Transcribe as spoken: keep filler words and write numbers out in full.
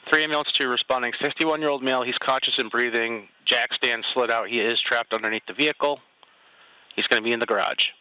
three ambulance two responding, fifty-one-year-old male. He's conscious and breathing. Jack stand slid out. He is trapped underneath the vehicle. He's going to be in the garage.